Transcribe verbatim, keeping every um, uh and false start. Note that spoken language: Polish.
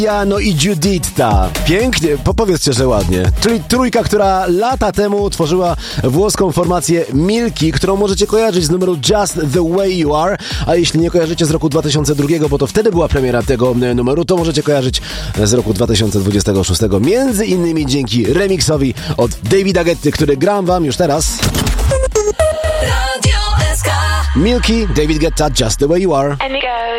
No i Judita. Pięknie, powiedzcie, że ładnie. Czyli trójka, która lata temu tworzyła włoską formację Milky, którą możecie kojarzyć z numeru Just the Way You Are, a jeśli nie kojarzycie z roku dwa tysiące drugiego, bo to wtedy była premiera tego numeru, to możecie kojarzyć z roku dwa tysiące dwudziestego szóstego, między innymi dzięki remiksowi od Davida Guetty, który gram wam już teraz. Milky, David Guetta, Just the Way You Are. And it goes.